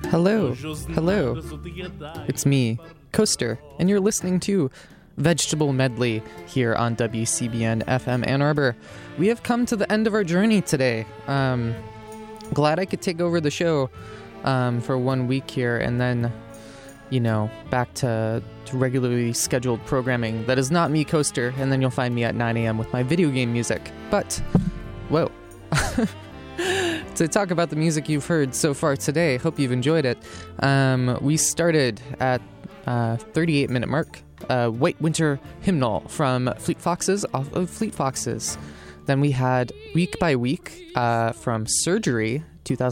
Hello, hello. It's me, Coaster, and you're listening to Vegetable Medley here on WCBN FM Ann Arbor. We have come to the end of our journey today. Glad I could take over the show for 1 week here and then, back to regularly scheduled programming. That is not me, Coaster, and then you'll find me at 9 a.m. with my video game music. But, whoa. To talk about the music you've heard so far today, hope you've enjoyed it. We started at 38-minute mark, White Winter Hymnal from Fleet Foxes off of Fleet Foxes. Then we had Week by Week from Surgery,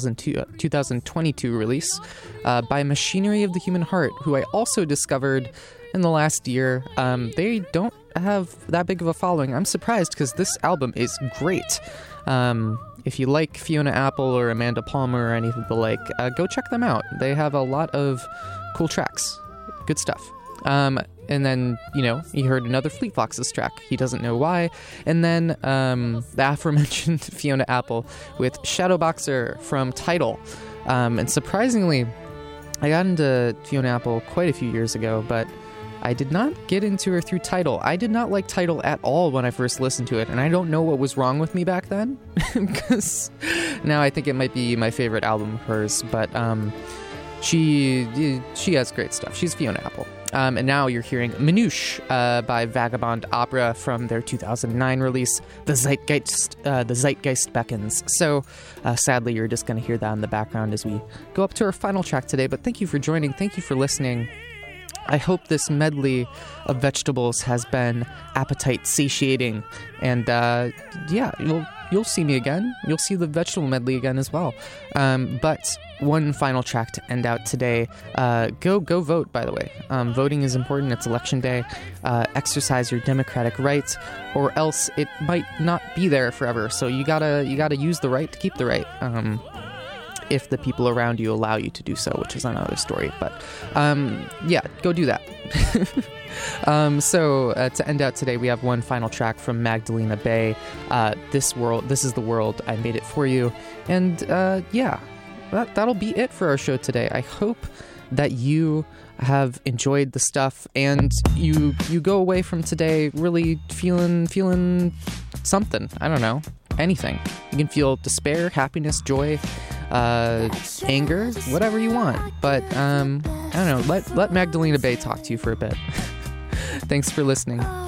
2022 release, by Machinery of the Human Heart, who I also discovered in the last year. They don't have that big of a following. I'm surprised because this album is great. If you like Fiona Apple or Amanda Palmer or anything the like, go check them out. They have a lot of cool tracks. Good stuff. And then, you heard another Fleet Foxes track, He Doesn't Know Why. And then the aforementioned Fiona Apple with Shadowboxer from Tidal. And surprisingly, I got into Fiona Apple quite a few years ago, but I did not get into her through Tidal. I did not like Tidal at all when I first listened to it, and I don't know what was wrong with me back then, because now I think it might be my favorite album of hers, but she has great stuff. She's Fiona Apple. And now you're hearing Manouche by Vagabond Opera from their 2009 release, The Zeitgeist Beckons. So sadly, you're just going to hear that in the background as we go up to our final track today, but thank you for joining. Thank you for listening. I hope this medley of vegetables has been appetite satiating, and you'll see me again. You'll see the vegetable medley again as well. But one final track to end out today. Go vote, by the way. Voting is important. It's election day. Exercise your democratic rights, or else it might not be there forever. So you gotta use the right to keep the right. If the people around you allow you to do so, which is another story. But, go do that. So to end out today, we have one final track from Magdalena Bay, This Is the World, I Made It For You. And, that'll be it for our show today. I hope that you have enjoyed the stuff and you go away from today really feeling something. I don't know. Anything. You can feel despair, happiness, joy, anger, whatever you want. But, I don't know, let Magdalena Bay talk to you for a bit. Thanks for listening.